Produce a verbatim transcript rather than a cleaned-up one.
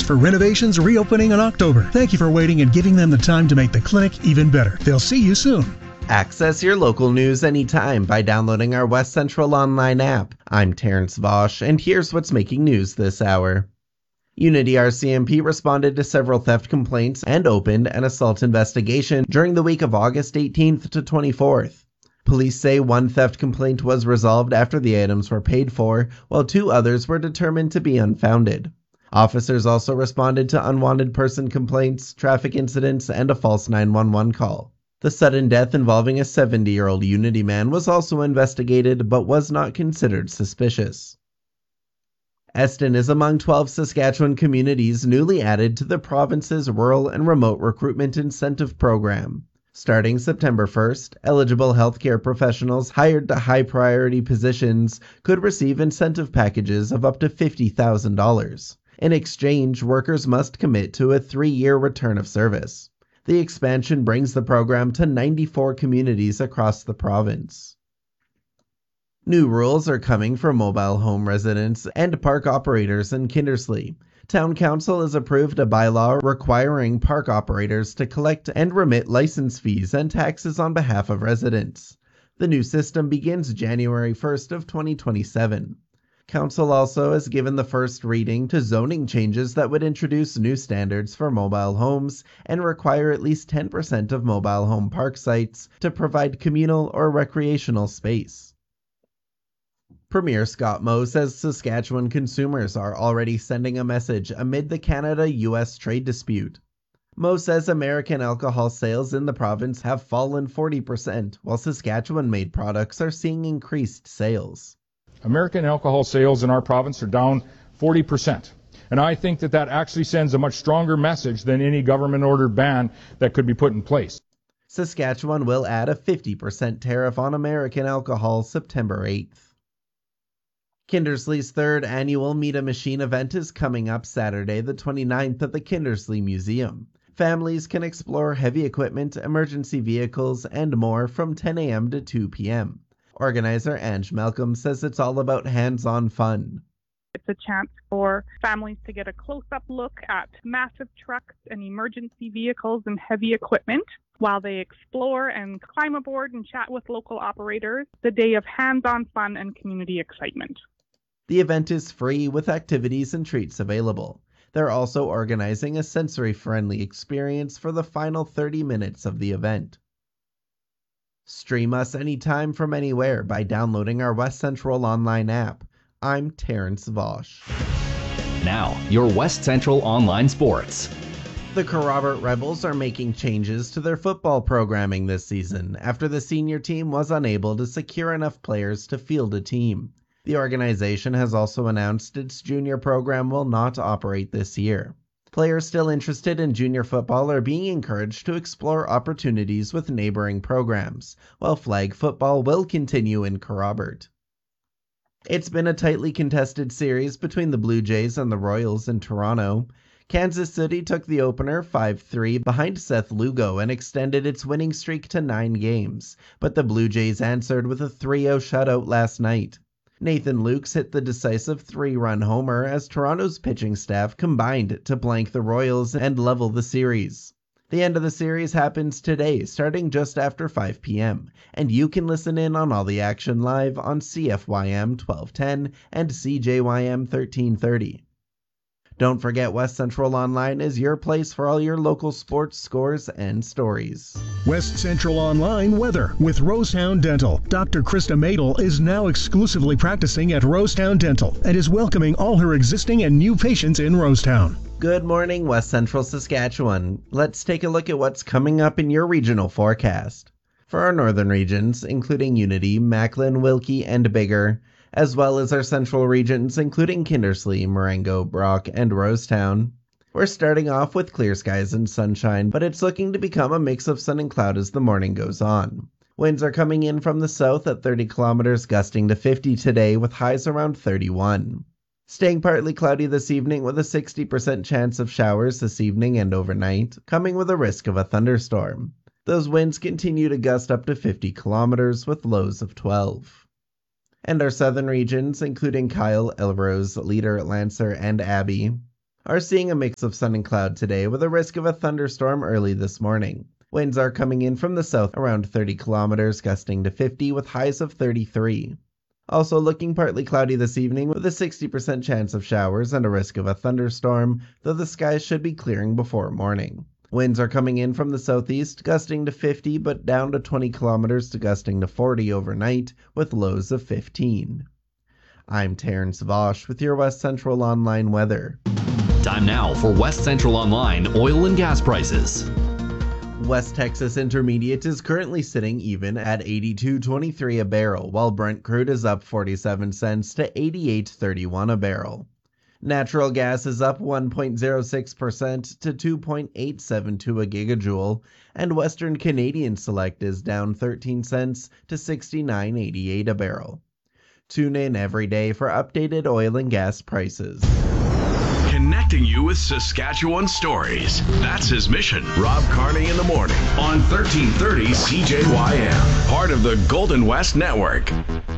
for renovations reopening in October. Thank you for waiting and giving them the time to make the clinic even better. They'll see you soon. Access your local news anytime by downloading our West Central Online app. I'm Terrence Vosch, and here's what's making news this hour. Unity R C M P responded to several theft complaints and opened an assault investigation during the week of August eighteenth to twenty-fourth. Police say one theft complaint was resolved after the items were paid for, while two others were determined to be unfounded. Officers also responded to unwanted person complaints, traffic incidents, and a false nine one one call. The sudden death involving a seventy-year-old Unity man was also investigated, but was not considered suspicious. Eston is among twelve Saskatchewan communities newly added to the province's Rural and Remote Recruitment Incentive Program. Starting September first, eligible healthcare professionals hired to high-priority positions could receive incentive packages of up to fifty thousand dollars. In exchange, workers must commit to a three-year return of service. The expansion brings the program to ninety-four communities across the province. New rules are coming for mobile home residents and park operators in Kindersley. Town Council has approved a bylaw requiring park operators to collect and remit license fees and taxes on behalf of residents. The new system begins January first of twenty twenty-seven. Council also has given the first reading to zoning changes that would introduce new standards for mobile homes and require at least ten percent of mobile home park sites to provide communal or recreational space. Premier Scott Moe says Saskatchewan consumers are already sending a message amid the Canada U S trade dispute. Moe says American alcohol sales in the province have fallen forty percent, while Saskatchewan-made products are seeing increased sales. American alcohol sales in our province are down forty percent. And I think that that actually sends a much stronger message than any government-ordered ban that could be put in place. Saskatchewan will add a fifty percent tariff on American alcohol September eighth. Kindersley's third annual Meet a Machine event is coming up Saturday the twenty-ninth at the Kindersley Museum. Families can explore heavy equipment, emergency vehicles, and more from ten a.m. to two p.m. Organizer Ange Malcolm says it's all about hands-on fun. It's a chance for families to get a close-up look at massive trucks and emergency vehicles and heavy equipment while they explore and climb aboard and chat with local operators. The day of hands-on fun and community excitement. The event is free with activities and treats available. They're also organizing a sensory-friendly experience for the final thirty minutes of the event. Stream us anytime from anywhere by downloading our West Central Online app. I'm Terrence Vosch. Now, your West Central Online Sports. The Kerrobert Rebels are making changes to their football programming this season after the senior team was unable to secure enough players to field a team. The organization has also announced its junior program will not operate this year. Players still interested in junior football are being encouraged to explore opportunities with neighboring programs, while flag football will continue in Kerrobert. It's been a tightly contested series between the Blue Jays and the Royals in Toronto. Kansas City took the opener five three behind Seth Lugo and extended its winning streak to nine games, but the Blue Jays answered with a three oh shutout last night. Nathan Lukes hit the decisive three-run homer as Toronto's pitching staff combined to blank the Royals and level the series. The end of the series happens today, starting just after five p.m., and you can listen in on all the action live on C F Y M twelve ten and C J Y M thirteen thirty. Don't forget West Central Online is your place for all your local sports scores and stories. West Central Online weather with Rosetown Dental. Doctor Krista Madel is now exclusively practicing at Rosetown Dental and is welcoming all her existing and new patients in Rosetown. Good morning, West Central Saskatchewan. Let's take a look at what's coming up in your regional forecast. For our northern regions, including Unity, Macklin, Wilkie, and Biggar, as well as our central regions, including Kindersley, Marengo, Brock, and Rosetown. We're starting off with clear skies and sunshine, but it's looking to become a mix of sun and cloud as the morning goes on. Winds are coming in from the south at thirty kilometers, gusting to fifty today with highs around thirty-one. Staying partly cloudy this evening with a sixty percent chance of showers this evening and overnight, coming with a risk of a thunderstorm. Those winds continue to gust up to fifty kilometers with lows of twelve. And our southern regions, including Kyle, Elrose, Leader, Lancer, and Abbey. are seeing a mix of sun and cloud today with a risk of a thunderstorm early this morning. Winds are coming in from the south around thirty kilometers, gusting to fifty with highs of thirty-three. Also looking partly cloudy this evening with a sixty percent chance of showers and a risk of a thunderstorm, though the skies should be clearing before morning. Winds are coming in from the southeast, gusting to fifty but down to twenty kilometers to gusting to forty overnight with lows of fifteen. I'm Terrence Vosch with your West Central Online weather. Time now for West Central Online oil and gas prices. West Texas Intermediate is currently sitting even at eighty-two twenty-three a barrel, while Brent crude is up forty-seven cents to eighty-eight thirty-one a barrel. Natural gas is up one point zero six percent to two point eight seven two a gigajoule, and Western Canadian Select is down thirteen cents to sixty-nine eighty-eight a barrel. Tune in every day for updated oil and gas prices. Connecting you with Saskatchewan stories. That's his mission. Rob Carney in the morning on thirteen thirty C J Y M, part of the Golden West Network.